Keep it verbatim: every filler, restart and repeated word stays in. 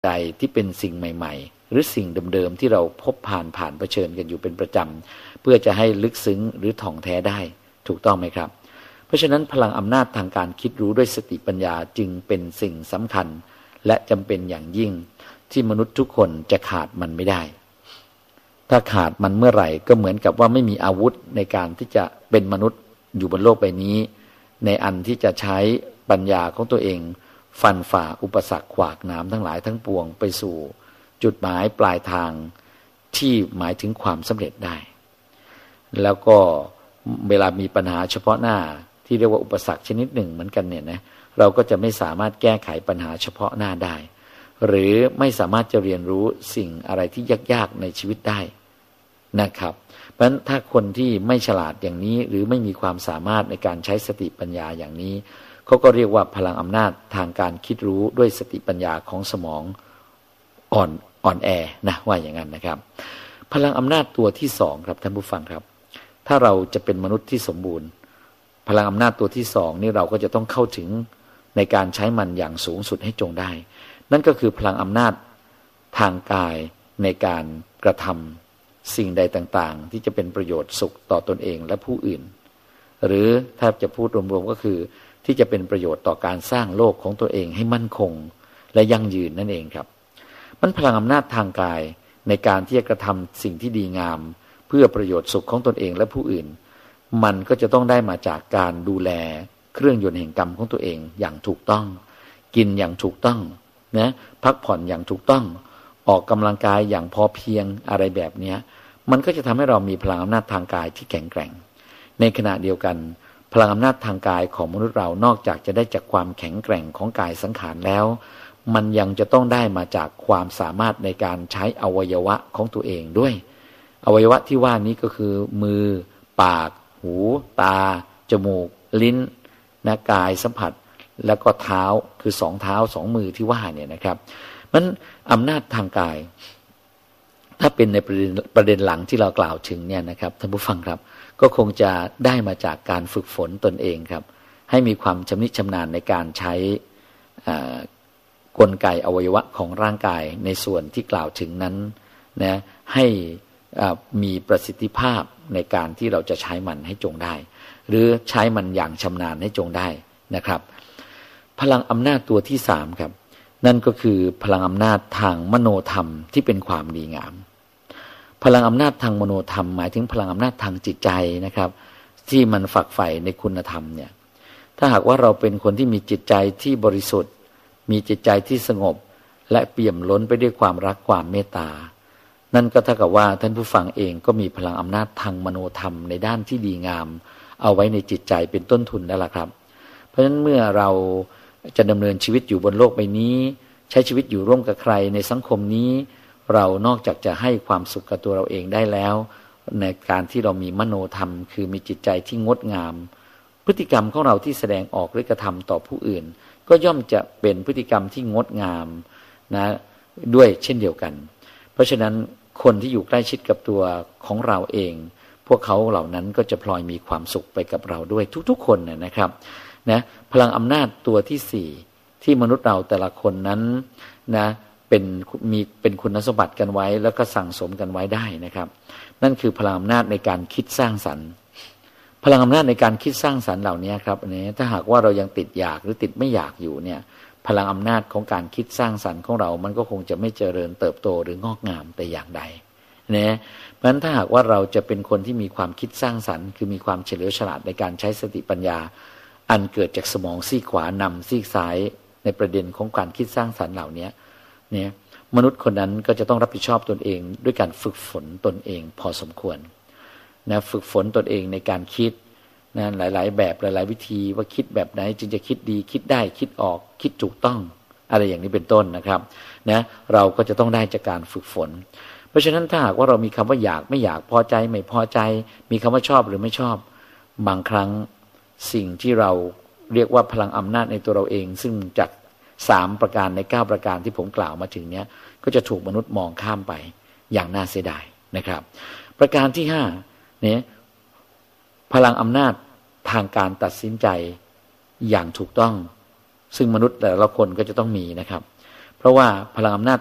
ใดที่เป็นสิ่งใหม่ๆหรือสิ่งเดิมๆที่เราพบผ่านผ่านเผชิญกันอยู่เป็นประจำเพื่อจะให้ลึกซึ้งหรือถ่องแท้ได้ถูกต้องไหมครับเพราะฉะนั้นพลังอำนาจทางการคิดรู้ด้วยสติปัญญาจึงเป็นสิ่งสำคัญและจำเป็นอย่างยิ่งที่มนุษย์ทุกคนจะขาดมันไม่ได้ถ้าขาดมันเมื่อไหร่ก็เหมือนกับว่าไม่มีอาวุธในการที่จะเป็นมนุษย์อยู่บนโลกใบนี้ในอันที่จะใช้ปัญญาของตัวเองฟันฝ่าอุปสรรคขวากหนามทั้งหลายทั้งปวงไปสู่จุดหมายปลายทางที่หมายถึงความสำเร็จได้แล้วก็เวลามีปัญหาเฉพาะหน้าที่เรียกว่าอุปสรรคชนิดหนึ่งเหมือนกันเนี่ยนะเราก็จะไม่สามารถแก้ไขปัญหาเฉพาะหน้าได้หรือไม่สามารถจะเรียนรู้สิ่งอะไรที่ยากๆในชีวิตได้นะครับเพราะฉะนั้นถ้าคนที่ไม่ฉลาดอย่างนี้หรือไม่มีความสามารถในการใช้สติปัญญาอย่างนี้เขาก็เรียกว่าพลังอำนาจทางการคิดรู้ด้วยสติปัญญาของสมองอ่อนอ่อนแอนะว่าอย่างนั้นนะครับพลังอำนาจตัวที่สองครับท่านผู้ฟังครับถ้าเราจะเป็นมนุษย์ที่สมบูรณ์พลังอำนาจตัวที่สองนี่เราก็จะต้องเข้าถึงในการใช้มันอย่างสูงสุดให้จงได้นั่นก็คือพลังอำนาจทางกายในการกระทำสิ่งใดต่างๆที่จะเป็นประโยชน์สุขต่อตนเองและผู้อื่นหรือถ้าจะพูดรวมๆก็คือที่จะเป็นประโยชน์ต่อการสร้างโลกของตัวเองให้มั่นคงและยั่งยืนนั่นเองครับมันพลังอำนาจทางกายในการที่จะกระทำสิ่งที่ดีงามเพื่อประโยชน์สุขของตนเองและผู้อื่นมันก็จะต้องได้มาจากการดูแลเครื่องยนต์แห่งกรรมของตัวเองอย่างถูกต้องกินอย่างถูกต้องนะพักผ่อนอย่างถูกต้องออกกำลังกายอย่างพอเพียงอะไรแบบนี้มันก็จะทำให้เรามีพลังอำนาจทางกายที่แข็งแกร่งในขณะเดียวกันพลังอำนาจทางกายของมนุษย์เรานอกจากจะได้จากความแข็งแกร่งของกายสังขารแล้วมันยังจะต้องได้มาจากความสามารถในการใช้อวัยวะของตัวเองด้วยอวัยวะที่ว่านี้ก็คือมือปากหูตาจมูกลิ้นนะกายสัมผัสแล้วก็เท้าคือสองเท้าสองมือที่ว่าเนี่ยนะครับมันอำนาจทางกายถ้าเป็นในประเด็นประเด็นหลังที่เรากล่าวถึงเนี่ยนะครับท่านผู้ฟังครับก็คงจะได้มาจากการฝึกฝนตนเองครับให้มีความชำนิชำนาญในการใช้กลไกอวัยวะของร่างกายในส่วนที่กล่าวถึงนั้นนะให้มีประสิทธิภาพในการที่เราจะใช้มันให้จงได้หรือใช้มันอย่างชำนาญให้จงได้นะครับพลังอำนาจตัวที่สามครับนั่นก็คือพลังอำนาจทางมโนธรรมที่เป็นความดีงามพลังอำนาจทางมโนธรรมหมายถึงพลังอำนาจทางจิตใจนะครับที่มันฝักใฝ่ในคุณธรรมเนี่ยถ้าหากว่าเราเป็นคนที่มีจิตใจที่บริสุทธิ์มีจิตใจที่สงบและเปี่ยมล้นไปด้วยความรักความเมตตานั่นก็เท่ากับว่าท่านผู้ฟังเองก็มีพลังอำนาจทางมโนธรรมในด้านที่ดีงามเอาไว้ในจิตใจเป็นต้นทุนนั่นแหละครับเพราะฉะนั้นเมื่อเราจะดำเนินชีวิตอยู่บนโลกใบนี้ใช้ชีวิตอยู่ร่วมกับใครในสังคมนี้เรานอกจากจะให้ความสุขกับตัวเราเองได้แล้วในการที่เรามีมโนธรรมคือมีจิตใจที่งดงามพฤติกรรมของเราที่แสดงออกหรือกระทำต่อผู้อื่นก็ย่อมจะเป็นพฤติกรรมที่งดงามนะด้วยเช่นเดียวกันเพราะฉะนั้นคนที่อยู่ใกล้ชิดกับตัวของเราเองพวกเขาเหล่านั้นก็จะพลอยมีความสุขไปกับเราด้วยทุกๆคนนะครับนะพลังอำนาจตัวที่สี่ที่มนุษย์เราแต่ละคนนั้นนะเป็นมีเป็นคุณสมบัติกันไว้แล้วก็สั่งสมกันไว้ได้นะครับนั่นคือพลังอำนาจในการคิดสร้างสรรค์พลังอำนาจในการคิดสร้างสรรค์เหล่านี้ครับอันนี้ถ้าหากว่าเรายังติดอยากหรือติดไม่อยากอยู่เนี่ยพลังอำนาจของการคิดสร้างสรรค์ของเรามันก็คงจะไม่เจริญเติบโตหรืองอกงามแต่อย่างใดนะเพราะฉะนั้นถ้าหากว่าเราจะเป็นคนที่มีความคิดสร้างสรรค์คือมีความเฉลียวฉลาดในการใช้สติปัญญาอันเกิดจากสมองซีกขวานำซีกซ้ายในประเด็นของการคิดสร้างสรรค์เหล่านี้เนี่ยมนุษย์คนนั้นก็จะต้องรับผิดชอบตนเองด้วยการฝึกฝนตนเองพอสมควรนะฝึกฝนตนเองในการคิดนะหลายๆแบบหลายๆวิธีว่าคิดแบบไหนจึงจะคิดดีคิดได้คิดออกคิดถูกต้องอะไรอย่างนี้เป็นต้นนะครับนะเราก็จะต้องได้จากการฝึกฝนเพราะฉะนั้นถ้าหากว่าเรามีคำว่าอยากไม่อยากพอใจไม่พอใจมีคำว่าชอบหรือไม่ชอบบางครั้งสิ่งที่เราเรียกว่าพลังอำนาจในตัวเราเองซึ่งจากสามประการในเก้าประการที่ผมกล่าวมาถึงเนี้ยก็จะถูกมนุษย์มองข้ามไปอย่างน่าเสียดายนะครับประการที่ห้าเนี่ยพลังอำนาจทางการตัดสินใจอย่างถูกต้องซึ่งมนุษย์แต่ละคนก็จะต้องมีนะครับพเพราะว่าพลังอำนาจ